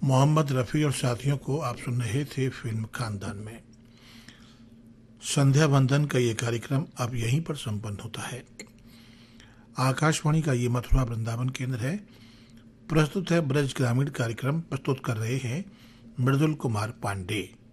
मोहम्मद रफ़ी और साथियों को आप सुन रहे थे फिल्म खानदान में। संध्या बंदन का ये कार्यक्रम अब यहीं पर संपन्न होता है। आकाशवाणी का ये मथुरा वृंदावन केंद्र है। प्रस्तुत है ब्रज ग्रामीण कार्यक्रम। प्रस्तुत कर रहे हैं मृदुल कुमार पांडे।